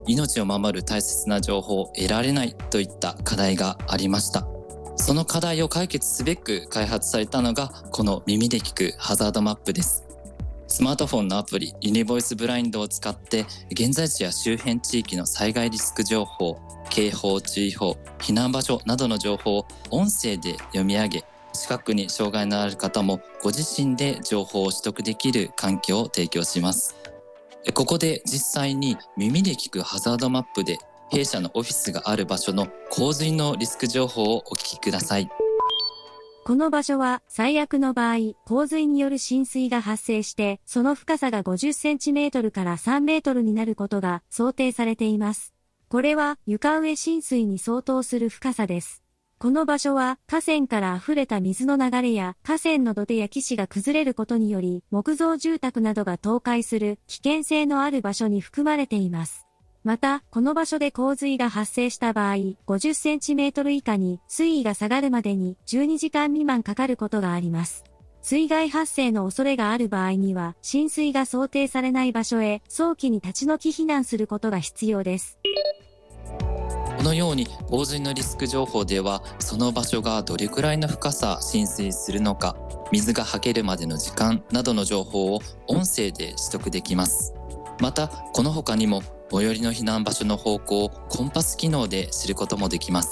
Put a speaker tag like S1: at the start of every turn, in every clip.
S1: 命を守る大切な情報を得られないといった課題がありました。その課題を解決すべく開発されたのがこの耳で聞くハザードマップです。スマートフォンのアプリユニボイスブラインドを使って現在地や周辺地域の災害リスク情報、警報、注意報、避難場所などの情報を音声で読み上げ、視覚に障害のある方もご自身で情報を取得できる環境を提供します。ここで実際に耳で聞くハザードマップで弊社のオフィスがある場所の洪水のリスク情報をお聞きください。
S2: この場所は最悪の場合、洪水による浸水が発生して、その深さが50センチメートルから3メートルになることが想定されています。これは床上浸水に相当する深さです。この場所は河川から溢れた水の流れや河川の土手や岸が崩れることにより木造住宅などが倒壊する危険性のある場所に含まれています。また、この場所で洪水が発生した場合、50センチメートル以下に水位が下がるまでに12時間未満かかることがあります。水害発生の恐れがある場合には、浸水が想定されない場所へ早期に立ち退き避難することが必要です。
S1: このように洪水のリスク情報では、その場所がどれくらいの深さ浸水するのか、水がはけるまでの時間などの情報を音声で取得できます。また、この他にも最寄りの避難場所の方向をコンパス機能で知ることもできます。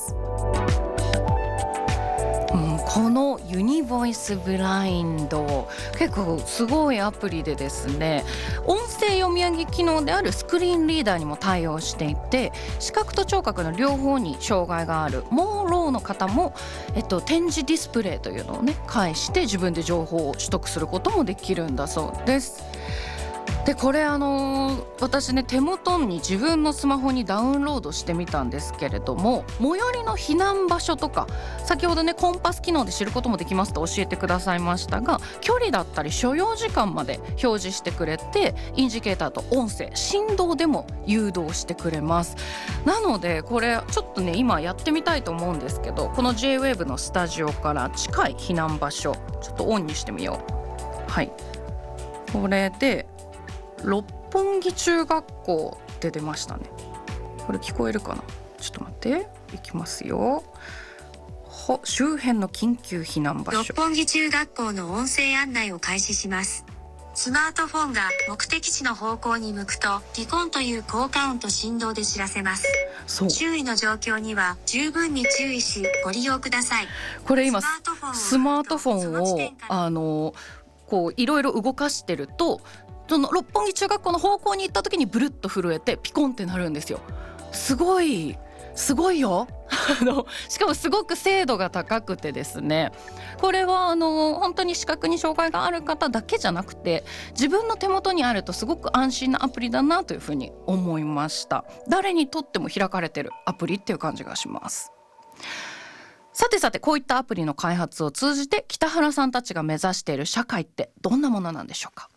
S3: このユニボイスブラインド、結構すごいアプリでですね、音声読み上げ機能であるスクリーンリーダーにも対応していて、視覚と聴覚の両方に障害がある盲ろうの方も、展示ディスプレイというのをね介して自分で情報を取得することもできるんだそうです。でこれ私ね、手元に自分のスマホにダウンロードしてみたんですけれども、最寄りの避難場所とか、先ほどねコンパス機能で知ることもできますと教えてくださいましたが、距離だったり所要時間まで表示してくれて、インジケーターと音声、振動でも誘導してくれます。なのでこれちょっとね今やってみたいと思うんですけど、この J-WAVE のスタジオから近い避難場所ちょっとオンにしてみよう。はい、これで六本木中学校って出ましたね。これ聞こえるかな、ちょっと待って、いきますよ。周辺の緊急避難場所、
S2: 六本木中学校の音声案内を開始します。スマートフォンが目的地の方向に向くとピコンという効果音と振動で知らせます。周囲の状況には十分に注意しご利用ください。
S3: これ今スマートフォンをこういろいろ動かしてると、その六本木中学校の方向に行った時にブルッと震えてピコンってなるんですよ。すごいよしかもすごく精度が高くてですね、これは本当に視覚に障害がある方だけじゃなくて、自分の手元にあるとすごく安心なアプリだなというふうに思いました。誰にとっても開かれてるアプリっていう感じがします。さてこういったアプリの開発を通じて北原さんたちが目指している社会ってどんなものなんでしょうか。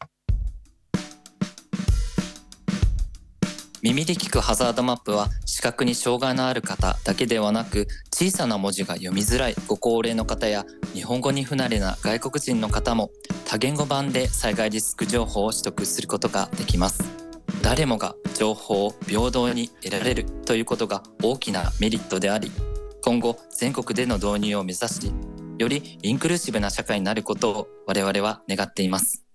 S1: 耳で聞くハザードマップは視覚に障害のある方だけではなく、小さな文字が読みづらいご高齢の方や日本語に不慣れな外国人の方も多言語版で災害リスク情報を取得することができます。誰もが情報を平等に得られるということが大きなメリットであり、今後全国での導入を目指し、よりインクルーシブな社会になることを我々は願っています。